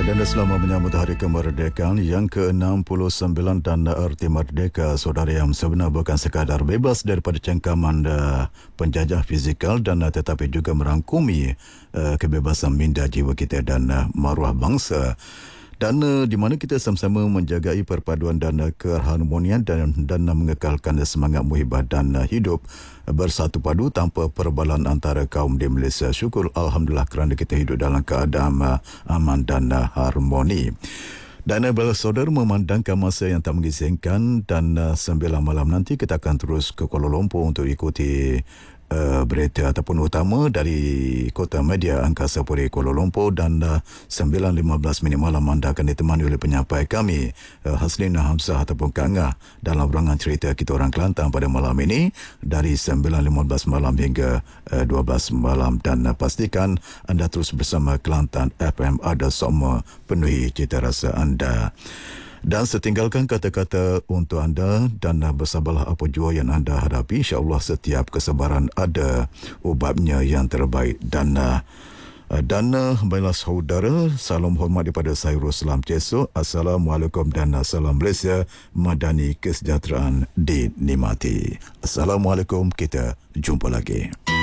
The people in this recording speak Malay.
Dan selama menyambut Hari Kemerdekaan yang ke-69 dan erti merdeka, saudara yang sebenar bukan sekadar bebas daripada cengkaman penjajah fizikal dan tetapi juga merangkumi kebebasan minda jiwa kita dan maruah bangsa. Dan di mana kita sama-sama menjagai perpaduan dan keharmonian dan mengekalkan semangat muhibah dan hidup bersatu padu tanpa perbalahan antara kaum di Malaysia. Syukur Alhamdulillah kerana kita hidup dalam keadaan aman dan harmoni. Dan bila saudara memandangkan masa yang tak mengizinkan dan 9 malam nanti kita akan terus ke Kuala Lumpur untuk ikuti berita ataupun utama dari Kota Media Angkasa Puri Kuala Lumpur dan 9.15 malam anda akan ditemani oleh penyampai kami Haslina Hamzah ataupun Kak Ngah dalam ruangan cerita kita orang Kelantan pada malam ini dari 9.15 malam hingga 12 malam dan pastikan anda terus bersama Kelantan FM, ada semua penuhi cita rasa anda. Dan setinggalkan kata-kata untuk anda dan bersabarlah apa jua yang anda hadapi. InsyaAllah setiap kesabaran ada ubatnya yang terbaik. Dan baiklah saudara, salam hormat daripada saya Ruslam Cesok. Assalamualaikum dan salam Malaysia madani, kesejahteraan dinikmati. Assalamualaikum, kita jumpa lagi.